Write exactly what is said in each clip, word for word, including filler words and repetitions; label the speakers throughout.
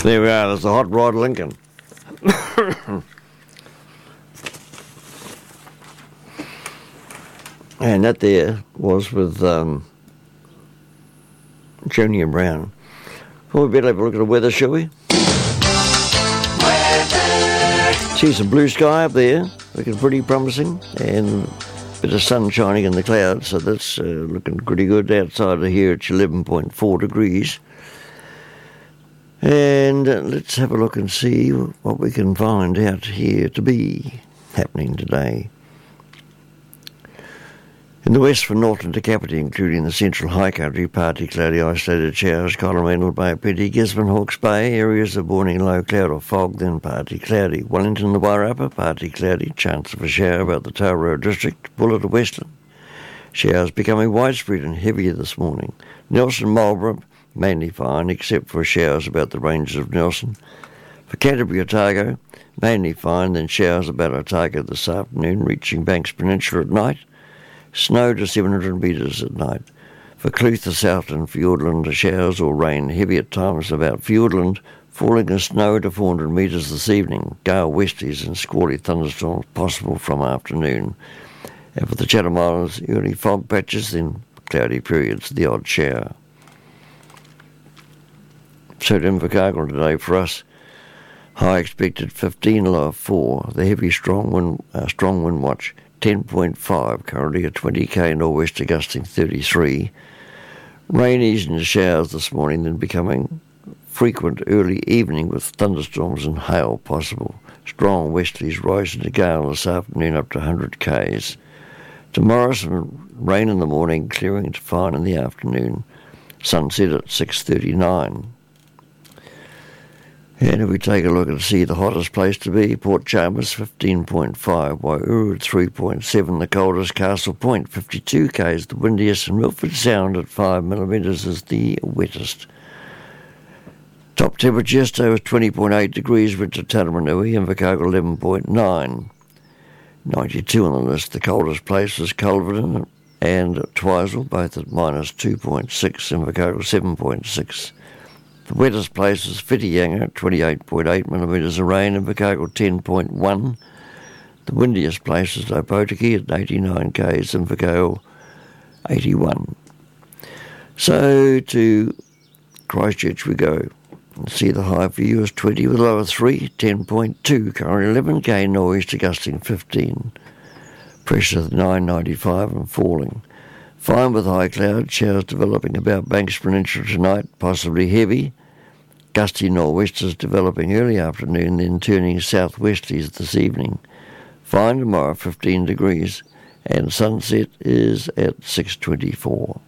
Speaker 1: There we are, there's the Hot Rod Lincoln. And that there was with um, Junior Brown. Well, we better have a look at the weather, shall we? Weather. See some blue sky up there, looking pretty promising, and a bit of sun shining in the clouds, so that's uh, looking pretty good. Outside of here it's eleven point four degrees. And uh, let's have a look and see what we can find out here to be happening today. In the west from Norton to Kapiti, including the central high country, partly cloudy, isolated showers, Coromandel Bay, Pity, Gisborne, Hawke's Bay, areas of morning low cloud or fog, then partly cloudy. Wellington, the Wairarapa, partly cloudy, chance of a shower about the Tauranga district, Bulla to Western. Showers becoming widespread and heavier this morning. Nelson, Marlborough, mainly fine, except for showers about the ranges of Nelson. For Canterbury, Otago, mainly fine, then showers about Otago this afternoon, reaching Banks Peninsula at night. Snow to seven hundred metres at night. For Cluth, the Southland, Fiordland, showers or rain, heavy at times about Fiordland, falling as snow to four hundred metres this evening. Gale westies and squally thunderstorms possible from afternoon. And for the Chatham Islands, early fog patches, then cloudy periods, the odd shower. So to Invercargill today for us, high expected fifteen, low of four. The heavy strong wind, uh, strong wind watch, ten point five, currently at twenty k northwest gusting thirty-three. Rain easing into showers this morning, then becoming frequent early evening with thunderstorms and hail possible. Strong westerlies rising to gale this afternoon up to one hundred k's. Tomorrow some rain in the morning, clearing to fine in the afternoon. Sunset at six thirty-nine. And if we take a look and see the hottest place to be, Port Chalmers fifteen point five, Waiouru three point seven, the coldest, Castle Point fifty-two k's, the windiest, and Milford Sound at five millimetres is the wettest. Top temperature yesterday was twenty point eight degrees, went to Taramanui, Invercargill eleven point nine. ninety-two on the list, the coldest place was Culverden and Twizel, both at minus two point six, Invercargill seven point six. The wettest place is Whitianga, twenty-eight point eight millimetres of rain, and Invercargill ten point one. The windiest place is Opotiki at eighty-nine k's, and Invercargill eighty-one. So to Christchurch we go. And see the high for you is twenty with low of three, ten point two, current eleven k, northeast gusting fifteen. Pressure nine ninety-five and falling. Fine with high cloud, showers developing about Banks Peninsula tonight, possibly heavy. Gusty nor'westers developing early afternoon, then turning southwesterlies this evening. Fine tomorrow, fifteen degrees, and sunset is at six twenty-four.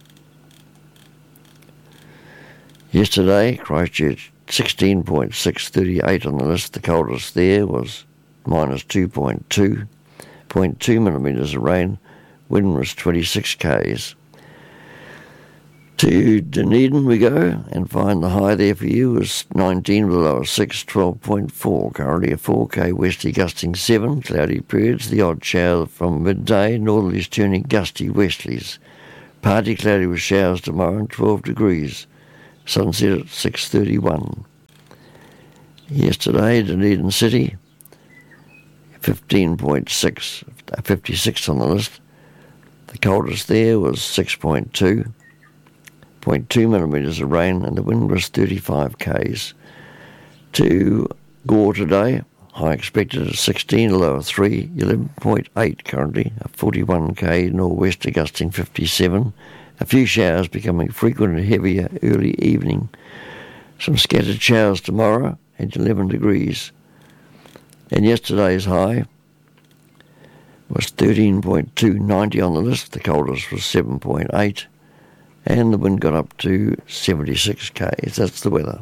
Speaker 1: Yesterday, Christchurch sixteen point six, thirty-eight on the list. The coldest there was minus two point two, zero point two millimetres of rain. Wind was twenty-six k's. To Dunedin we go and find the high there for you is nineteen with a low of six, twelve point four. Currently a four k westerly gusting seven, cloudy periods, the odd shower from midday, northerlies turning gusty westerlies. Partly cloudy with showers tomorrow and twelve degrees. Sunset at six thirty-one. Yesterday, Dunedin City, fifteen point six, fifty-six on the list. The coldest there was six point two, zero point two millimetres of rain, and the wind was thirty-five k's. To Gore today, high expected at sixteen, low of three, eleven point eight currently, a forty-one k northwest gusting fifty-seven. A few showers becoming frequent and heavier early evening. Some scattered showers tomorrow at eleven degrees. And yesterday's high was thirteen point two, ninety on the list. The coldest was seven point eight. And the wind got up to seventy-six k's. That's the weather.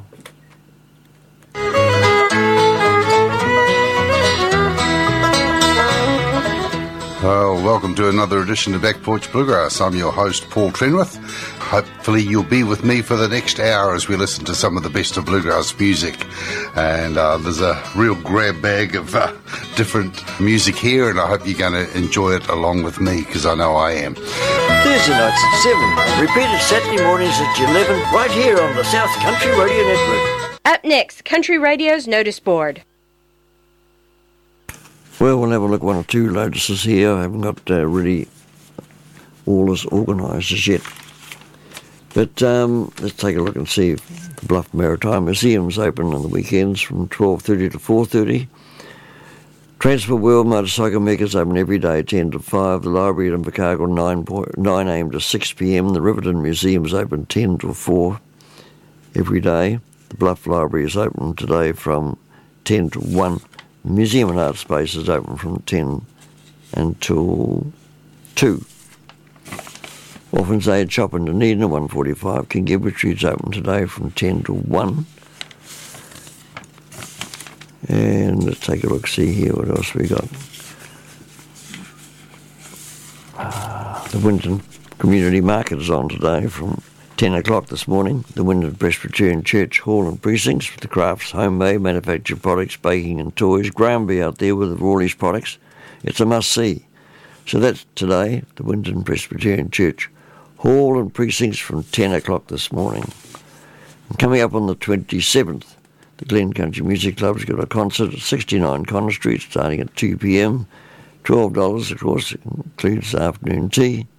Speaker 2: Well, welcome to another edition of Back Porch Bluegrass. I'm your host, Paul Trenwith. Hopefully you'll be with me for the next hour as we listen to some of the best of bluegrass music. And uh, there's a real grab bag of uh, different music here, and I hope you're going to enjoy it along with me, because I know I am.
Speaker 1: Thursday nights at seven. Repeated Saturday mornings at eleven, right here on the South Country Radio Network.
Speaker 3: Up next, Country Radio's Notice Board.
Speaker 1: Well, we'll have a look at one or two notices here. I haven't got uh, really all as organised as yet. But um, let's take a look and see if the Bluff Maritime Museum's open on the weekends from twelve thirty to four thirty. Transport World Motorcycle Meccas open every day ten to five. The library at Invercargill nine a m to six p m. The Riverton Museum's open ten to four every day. The Bluff Library is open today from ten to one. The Museum and Art Space is open from ten until two. Orphans Aid Shop in Dunedin, one forty-five. Kingibbetry is open today from ten to one. And let's take a look, see here what else we got. The Winton Community Market is on today from ten o'clock this morning. The Winton Presbyterian Church Hall and Precincts with the crafts, homemade, manufactured products, baking and toys. Granby out there with all these products. It's a must-see. So that's today, the Winton Presbyterian Church Hall and Precincts from ten o'clock this morning. And coming up on the twenty-seventh, the Glen Country Music Club's got a concert at sixty-nine Connor Street starting at two p m. twelve dollars, of course, includes afternoon tea.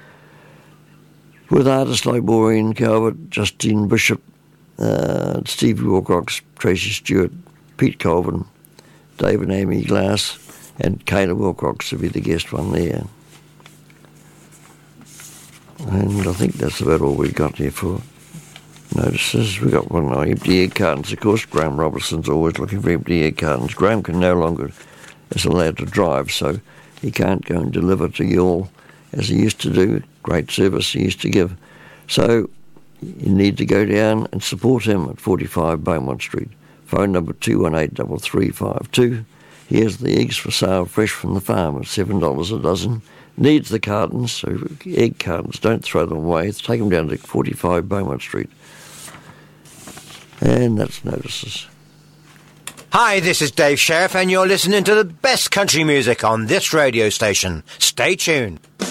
Speaker 1: With artists like Maureen Calvert, Justine Bishop, uh, Stevie Wilcox, Tracy Stewart, Pete Colvin, David Amy Glass, and Kayla Wilcox will be the guest one there. And I think that's about all we've got here for notices. We've got one on empty egg cartons, of course. Graham Robertson's always looking for empty egg cartons. Graham can no longer is allowed to drive, so he can't go and deliver to you all as he used to do. Great service he used to give. So you need to go down and support him at forty-five Beaumont Street. Phone number two one eight three three five two. Here's the eggs for sale fresh from the farm at seven dollars a dozen. Needs the cartons, so egg cartons, don't throw them away. Take them down to forty-five Beaumont Street. And that's notices.
Speaker 4: Hi, this is Dave Sheriff, and you're listening to the best country music on this radio station. Stay tuned.